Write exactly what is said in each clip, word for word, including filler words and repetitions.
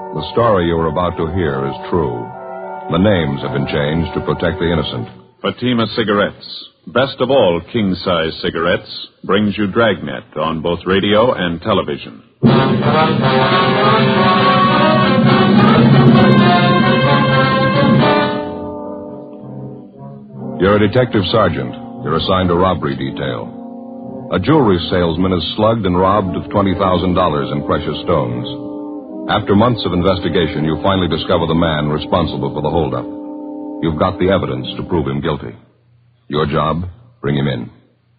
The story you are about to hear is true. The names have been changed to protect the innocent. Fatima Cigarettes, best of all king-size cigarettes, brings you Dragnet on both radio and television. You're a detective sergeant. You're assigned a robbery detail. A jewelry salesman is slugged and robbed of twenty thousand dollars in precious stones. After months of investigation, you finally discover the man responsible for the holdup. You've got the evidence to prove him guilty. Your job, bring him in.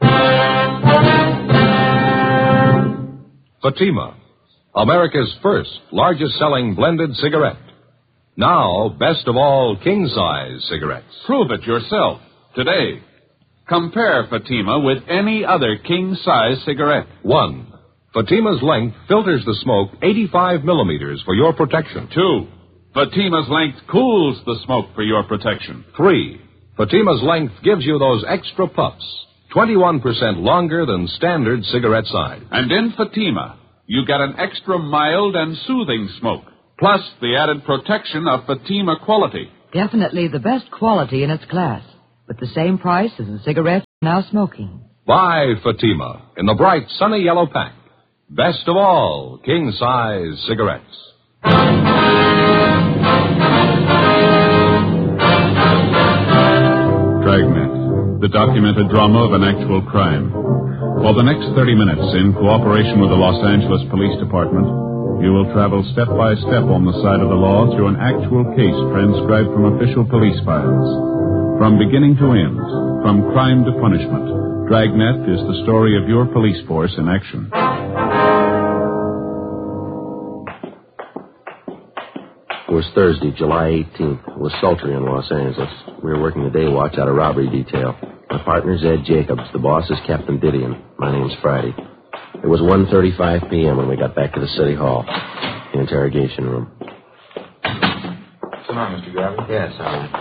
Fatima, America's first largest-selling blended cigarette. Now, best of all, king-size cigarettes. Prove it yourself today. Compare Fatima with any other king-size cigarette. One, Fatima's length filters the smoke eighty-five millimeters for your protection. Two, Fatima's length cools the smoke for your protection. Three, Fatima's length gives you those extra puffs, twenty-one percent longer than standard cigarette size. And in Fatima, you get an extra mild and soothing smoke, plus the added protection of Fatima quality. Definitely the best quality in its class, but the same price as the cigarettes now smoking. Buy Fatima in the bright sunny yellow pack. Best of all, king-size cigarettes. Dragnet, the documented drama of an actual crime. For the next thirty minutes, in cooperation with the Los Angeles Police Department, you will travel step by step on the side of the law through an actual case transcribed from official police files. From beginning to end, from crime to punishment, Dragnet is the story of your police force in action. It was Thursday, July eighteenth. It was sultry in Los Angeles. We were working the day watch out of robbery detail. My partner's Ed Jacobs. The boss is Captain Didion. My name's Friday. It was one thirty-five p.m. when we got back to the city hall, the interrogation room. What's on, Mister Garvey? Yes, all right.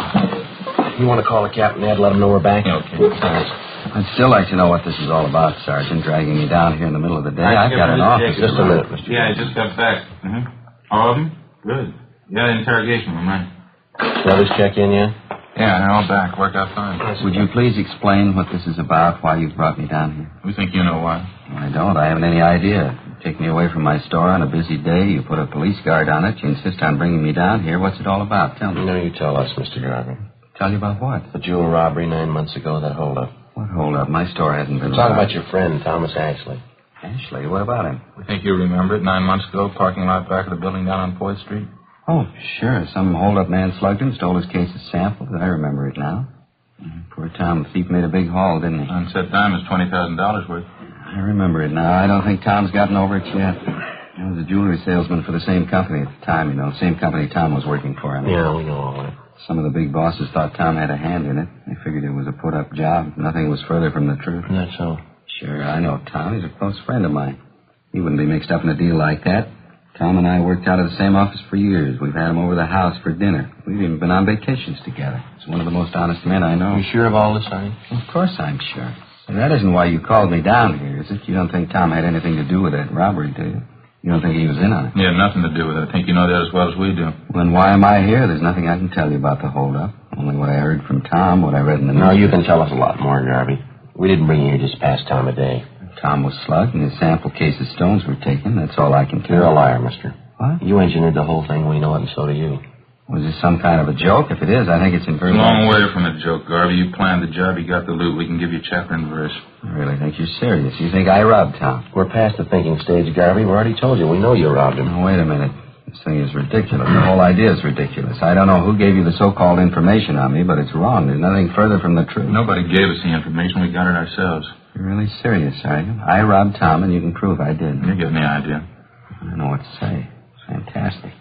You want to call the captain, Ed? Let him know we're back? Okay. Thanks. I'd still like to know what this is all about, Sergeant, dragging me down here in the middle of the day. I've got an office. Just a minute, Mister Yeah, I just got back. Mm-hmm. All of them? Good. Yeah, interrogation room, right? Brothers check in yet? Yeah, they're all back. Worked out fine. Would you please explain what this is about, why you've brought me down here? We think you know why. I don't. I haven't any idea. You take me away from my store on a busy day. You put a police guard on it. You insist on bringing me down here. What's it all about? Tell me. No, you tell us, Mister Garvey. Tell you about what? The jewel robbery nine months ago, that holdup. What holdup? My store hasn't been Talk robbed. about your friend, Thomas Ashley. Ashley? What about him? We think you remember it. Nine months ago, parking lot back of the building down on Fourth Street. Oh, sure. Some hold-up man slugged him, stole his case of samples. I remember it now. Poor Tom, the thief made a big haul, didn't he? Unset diamonds, twenty thousand dollars worth. I remember it now. I don't think Tom's gotten over it yet. I was a jewelry salesman for the same company at the time, you know. Same company Tom was working for. I mean, Yeah, we know all that. some of the big bosses thought Tom had a hand in it. They figured it was a put-up job. Nothing was further from the truth. That's so. Sure, I know Tom. He's a close friend of mine. He wouldn't be mixed up in a deal like that. Tom and I worked out of the same office for years. We've had him over the house for dinner. We've even been on vacations together. He's one of the most honest men I know. You sure of all this, honey? Of course I'm sure. And that isn't why you called me down here, is it? You don't think Tom had anything to do with that robbery, do you? You don't think he was in on it? Yeah, nothing to do with it. I think you know that as well as we do. Well, then why am I here? There's nothing I can tell you about the holdup. Only what I heard from Tom, what I read in the news. No, you can tell us a lot more, Garvey. We didn't bring you here just past time of day. Tom was slugged and his sample case of stones were taken. That's all I can tell you. You're a liar, mister. What? You engineered the whole thing. We know it, and so do you. Was this some kind of a joke? If it is, I think it's in It's a long way from a joke, Garvey. You planned the job. You got the loot. We can give you chapter and verse. I really think you're serious. You think I robbed Tom? We're past the thinking stage, Garvey. We already told you. We know you robbed him. Now, wait a minute. This thing is ridiculous. The whole idea is ridiculous. I don't know who gave you the so-called information on me, but it's wrong. There's nothing further from the truth. Nobody gave us the information. We got it ourselves. You're really serious, are you? I robbed Tom, and you can prove I did. You're getting the idea. I don't know what to say. It's fantastic.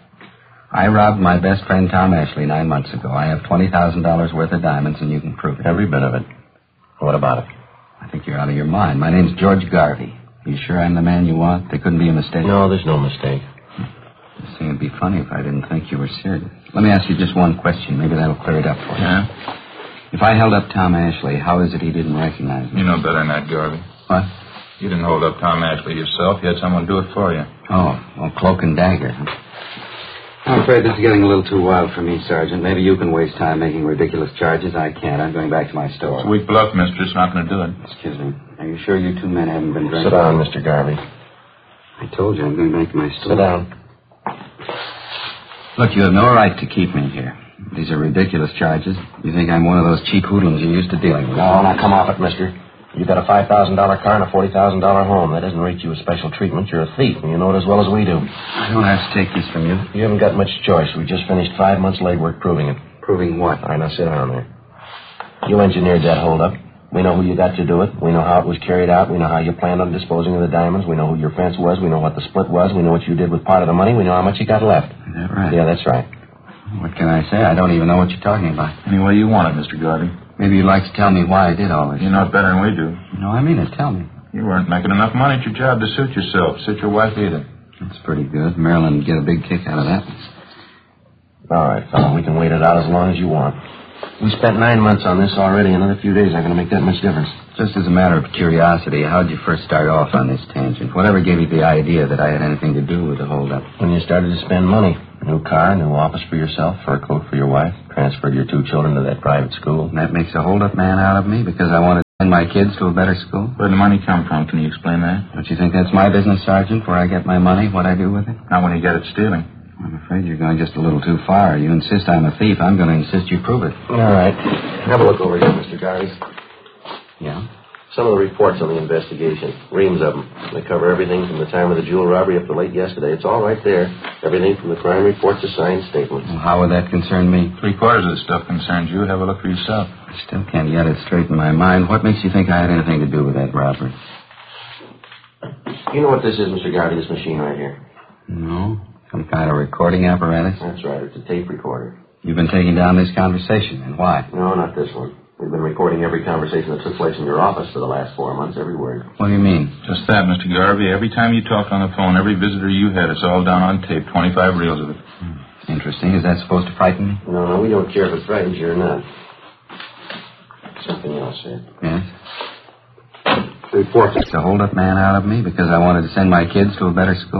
I robbed my best friend Tom Ashley nine months ago. I have twenty thousand dollars worth of diamonds, and you can prove it. Every bit of it. What about it? I think you're out of your mind. My name's George Garvey. You sure I'm the man you want? There couldn't be a mistake? No, there's no mistake. This thing would be funny if I didn't think you were serious. Let me ask you just one question. Maybe that'll clear it up for you. Yeah? If I held up Tom Ashley, how is it he didn't recognize me? You know better than that, Garvey. What? You didn't hold up Tom Ashley yourself. You had someone do it for you. Oh, well, cloak and dagger. Huh? I'm afraid this is getting a little too wild for me, Sergeant. Maybe you can waste time making ridiculous charges. I can't. I'm going back to my store. It's a weak bluff, mister. It's not going to do it. Excuse me. Are you sure you two men haven't been drinking? Sit down, Mister Garvey. I told you I'm going back to my store. Sit down. Look, you have no right to keep me here. These are ridiculous charges. You think I'm one of those cheap hoodlums you're used to dealing with. No, now come off it, mister. You got a five thousand dollars car and a forty thousand dollars home. That doesn't rate you as special treatment. You're a thief, and you know it as well as we do. I don't have to take this from you. You haven't got much choice. We just finished five months' legwork proving it. Proving what? All right, now sit down there. You engineered that holdup. We know who you got to do it. We know how it was carried out. We know how you planned on disposing of the diamonds. We know who your fence was. We know what the split was. We know what you did with part of the money. We know how much you got left. Is that right? Yeah, that's right. What can I say? I don't even know what you're talking about. Any way you want it, Mister Garvey. Maybe you'd like to tell me why I did all this. You know it better than we do. No, I mean it. Tell me. You weren't making enough money at your job to suit yourself. Suit your wife either. That's pretty good. Marilyn would get a big kick out of that. All right, fella. We can wait it out as long as you want. We spent nine months on this already. Another few days aren't going to make that much difference. Just as a matter of curiosity, how'd you first start off on this tangent? Whatever gave you the idea that I had anything to do with the holdup? When you started to spend money. New car, new office for yourself, fur coat for your wife, transferred your two children to that private school. And that makes a holdup man out of me because I wanted to send my kids to a better school? Where'd the money come from? Can you explain that? Don't you think that's my business, Sergeant, where I get my money, what I do with it? Not when you get it stealing. I'm afraid you're going just a little too far. You insist I'm a thief. I'm going to insist you prove it. All right. Have a look over here, Mister Garvey. Yeah? Some of the reports on the investigation. Reams of them. They cover everything from the time of the jewel robbery up to late yesterday. It's all right there. Everything from the crime report to signed statements. Well, how would that concern me? Three quarters of the stuff concerns you. Have a look for yourself. I still can't get it straight in my mind. What makes you think I had anything to do with that robbery? You know what this is, Mister Garvey, this machine right here? No. Some kind of recording apparatus? That's right. It's a tape recorder. You've been taking down this conversation, and why? No, not this one. We've been recording every conversation that took place in your office for the last four months, every word. What do you mean? Just that, Mister Garvey. Every time you talked on the phone, every visitor you had, it's all down on tape. twenty-five reels of it. Hmm. Interesting. Is that supposed to frighten me? No, no, we don't care if it frightens you or not. Something else, Ed. Yes? Report. To hold up man out of me because I wanted to send my kids to a better school?